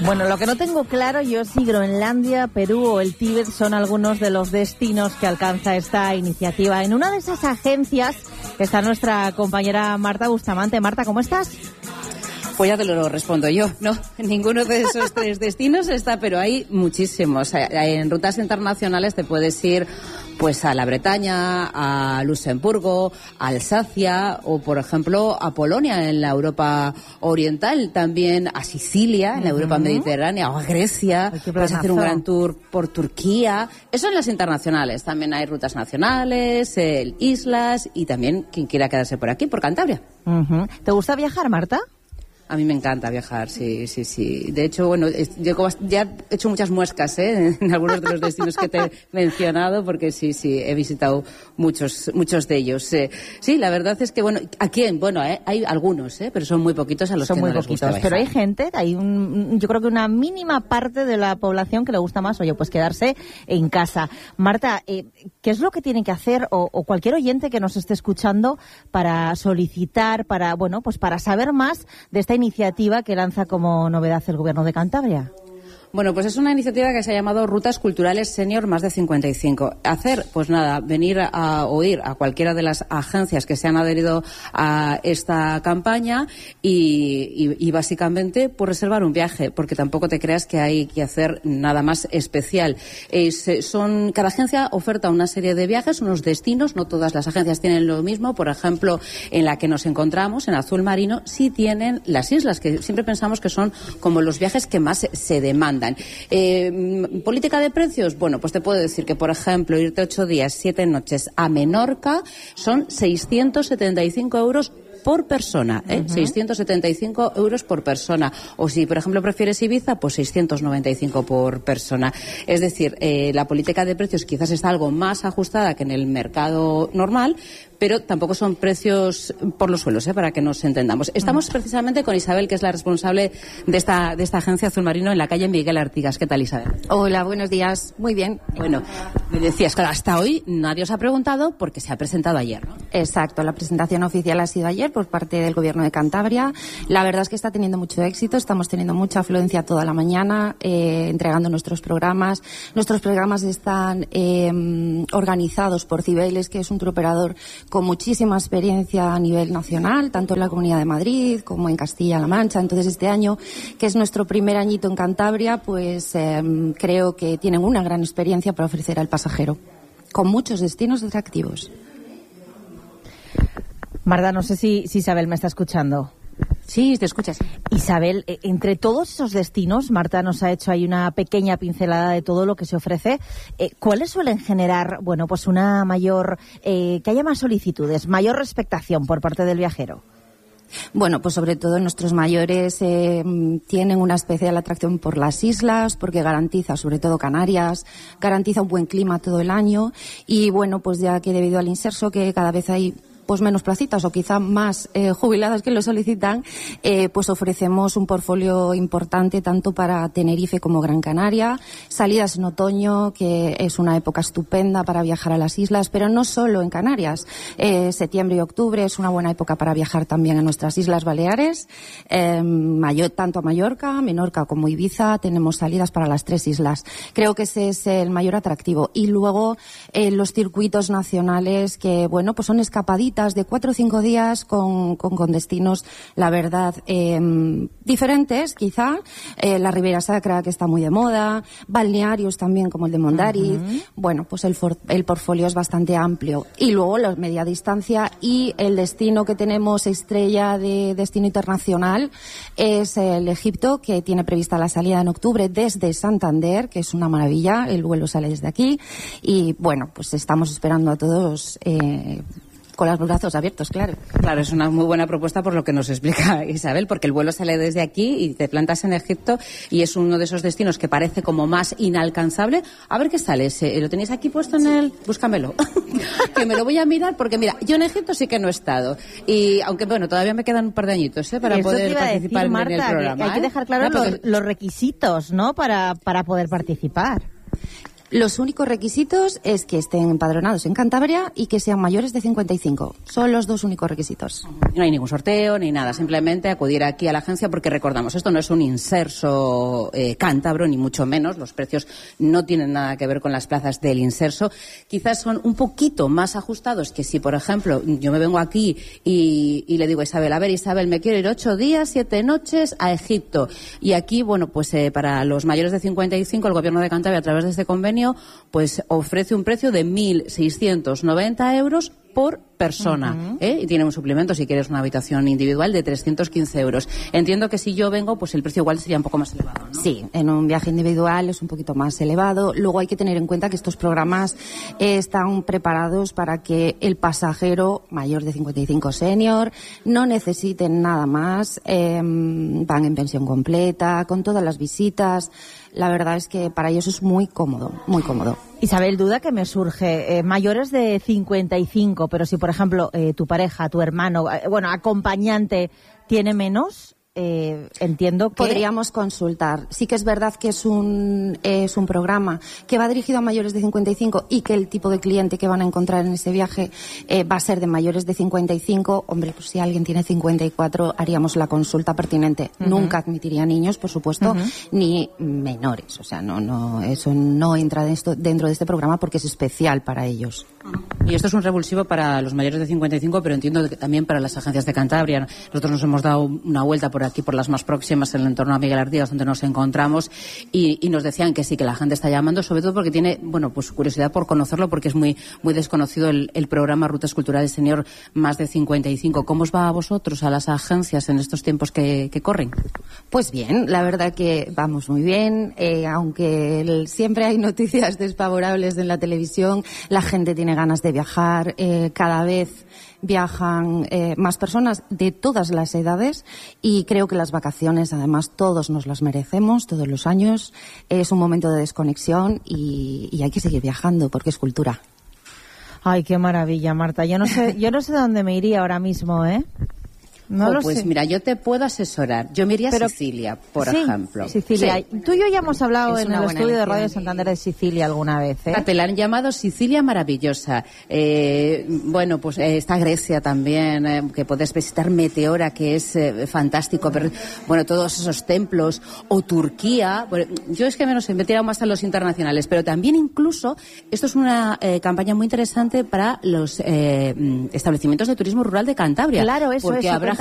Bueno, lo que no tengo claro yo si Groenlandia, Perú o el Tíbet son algunos de los destinos que alcanza esta iniciativa. En una de esas agencias está nuestra compañera Marta Bustamante. Marta, ¿cómo estás? Pues ya te lo respondo yo, ¿no? Ninguno de esos tres destinos está, pero hay muchísimos. En rutas internacionales te puedes ir pues a la Bretaña, a Luxemburgo, a Alsacia o, por ejemplo, a Polonia en la Europa oriental, también a Sicilia en la Europa mediterránea o a Grecia. Puedes hacer un gran tour por Turquía. Eso en las internacionales. También hay rutas nacionales, islas y también quien quiera quedarse por aquí, por Cantabria. ¿Te gusta viajar, Marta? A mí me encanta viajar, sí. De hecho, bueno, yo ya he hecho muchas muescas, en algunos de los destinos que te he mencionado, porque sí, he visitado muchos de ellos. Sí, la verdad es que, bueno, hay algunos, pero son muy poquitos a los que no les gusta viajar. Pero hay gente, yo creo que una mínima parte de la población que le gusta más, pues quedarse en casa. Marta, ¿qué es lo que tiene que hacer o cualquier oyente que nos esté escuchando para solicitar, para saber más de esta iniciativa que lanza como novedad el Gobierno de Cantabria? Bueno, pues es una iniciativa que se ha llamado Rutas Culturales Senior Más de 55. Hacer, pues nada, venir a oír a cualquiera de las agencias que se han adherido a esta campaña y básicamente pues reservar un viaje, porque tampoco te creas que hay que hacer nada más especial. Cada agencia oferta una serie de viajes, unos destinos, no todas las agencias tienen lo mismo. Por ejemplo, en la que nos encontramos, en Azul Marino, sí tienen las islas, que siempre pensamos que son como los viajes que más se demandan. ¿Política de precios? Bueno, pues te puedo decir que, por ejemplo, irte 8 días, 7 noches a Menorca son 675 euros por persona, 675 euros por persona. O si, por ejemplo, prefieres Ibiza, pues 695 por persona. Es decir, la política de precios quizás está algo más ajustada que en el mercado normal, pero tampoco son precios por los suelos, para que nos entendamos. Estamos precisamente con Isabel, que es la responsable de esta agencia Azul Marino en la calle Miguel Artigas. ¿Qué tal, Isabel? Hola, buenos días. Muy bien. Bueno, me decías que hasta hoy nadie os ha preguntado porque se ha presentado ayer, ¿no? Exacto, la presentación oficial ha sido ayer por parte del Gobierno de Cantabria. La verdad es que está teniendo mucho éxito, estamos teniendo mucha afluencia toda la mañana, entregando nuestros programas. Nuestros programas están organizados por Cibeles, que es un touroperador con muchísima experiencia a nivel nacional, tanto en la Comunidad de Madrid como en Castilla-La Mancha. Entonces, este año, que es nuestro primer añito en Cantabria, pues creo que tienen una gran experiencia para ofrecer al pasajero, con muchos destinos atractivos. Marta, no sé si Isabel me está escuchando. Sí, te escuchas. Isabel, entre todos esos destinos, Marta nos ha hecho ahí una pequeña pincelada de todo lo que se ofrece. ¿Cuáles suelen generar, pues una mayor, que haya más solicitudes, mayor expectación por parte del viajero? Bueno, pues sobre todo nuestros mayores tienen una especial atracción por las islas, porque garantiza, sobre todo Canarias, garantiza un buen clima todo el año y bueno, pues ya que debido al inserso que cada vez hay pues menos placitas o quizá más jubiladas que lo solicitan, pues ofrecemos un portfolio importante tanto para Tenerife como Gran Canaria, salidas en otoño, que es una época estupenda para viajar a las islas, pero no solo en Canarias. Septiembre y octubre es una buena época para viajar también a nuestras Islas Baleares, tanto a Mallorca, Menorca como Ibiza, tenemos salidas para las 3 islas. Creo que ese es el mayor atractivo. Y luego los circuitos nacionales que, pues son escapaditas de 4 o 5 días con destinos, la verdad, diferentes, quizá. La Ribera Sacra, que está muy de moda, balnearios también, como el de Mondariz. Bueno, pues el portfolio es bastante amplio. Y luego la media distancia y el destino que tenemos estrella de destino internacional es el Egipto, que tiene prevista la salida en octubre desde Santander, que es una maravilla. El vuelo sale desde aquí. Y bueno, pues estamos esperando a todos con los brazos abiertos, claro. Claro, es una muy buena propuesta por lo que nos explica Isabel, porque el vuelo sale desde aquí y te plantas en Egipto y es uno de esos destinos que parece como más inalcanzable. A ver qué sale. ¿Lo tenéis aquí puesto en el...? Búscamelo. Que me lo voy a mirar porque, mira, yo en Egipto sí que no he estado. Y aunque, todavía me quedan un par de añitos para poder participar en el programa. Hay que dejar claro los requisitos, ¿no?, para poder participar. Los únicos requisitos es que estén empadronados en Cantabria y que sean mayores de 55. Son los dos únicos requisitos. No hay ningún sorteo ni nada, simplemente acudir aquí a la agencia porque recordamos, esto no es un inserso cántabro, ni mucho menos. Los precios no tienen nada que ver con las plazas del inserso. Quizás son un poquito más ajustados que si, por ejemplo, yo me vengo aquí y le digo a Isabel, a ver, Isabel, me quiero ir 8 días, 7 noches a Egipto. Y aquí, bueno, pues para los mayores de 55, el Gobierno de Cantabria, a través de este convenio, pues ofrece un precio de 1.690 euros por persona, y tiene un suplemento, si quieres una habitación individual, de 315 euros. Entiendo que si yo vengo, pues el precio igual sería un poco más elevado, ¿no? Sí, en un viaje individual es un poquito más elevado. Luego hay que tener en cuenta que estos programas están preparados para que el pasajero mayor de 55 senior no necesiten nada más, van en pensión completa, con todas las visitas. La verdad es que para ellos es muy cómodo, muy cómodo. Isabel, duda que me surge, mayores de 55, pero si por ejemplo tu pareja, tu hermano, acompañante tiene menos, entiendo que... Podríamos consultar. Sí que es verdad que es un programa que va dirigido a mayores de 55 y que el tipo de cliente que van a encontrar en ese viaje va a ser de mayores de 55. Hombre, pues si alguien tiene 54 haríamos la consulta pertinente. Nunca admitiría niños, por supuesto, ni menores. O sea, eso no entra dentro de este programa porque es especial para ellos. Y esto es un revulsivo para los mayores de 55, pero entiendo que también para las agencias de Cantabria. Nosotros nos hemos dado una vuelta por aquí, por las más próximas, en el entorno a Miguel Artigas, donde nos encontramos, y nos decían que sí, que la gente está llamando, sobre todo porque tiene, pues curiosidad por conocerlo, porque es muy, muy desconocido el programa Rutas Culturales Senior más de 55. ¿Cómo os va a vosotros, a las agencias, en estos tiempos que corren? Pues bien, la verdad que vamos muy bien, aunque siempre hay noticias desfavorables en la televisión, la gente tiene ganas de viajar, cada vez viajan más personas de todas las edades, y creo que las vacaciones, además, todos nos las merecemos todos los años. Es un momento de desconexión y hay que seguir viajando porque es cultura. Ay, qué maravilla, Marta. Yo no sé dónde me iría ahora mismo, ¿eh? No lo pues sé. Mira, yo te puedo asesorar. Yo me iría a Sicilia, por ejemplo. Sicilia. Sí. Tú y yo ya hemos hablado en el estudio de Radio elección. Santander de Sicilia alguna vez, ¿eh? Te la han llamado Sicilia maravillosa. Pues está Grecia también, que puedes visitar Meteora, que es fantástico. Pero, todos esos templos. O Turquía. Yo es que me he tirado más a los internacionales, pero también incluso esto es una campaña muy interesante para los establecimientos de turismo rural de Cantabria. Claro, eso porque es. habrá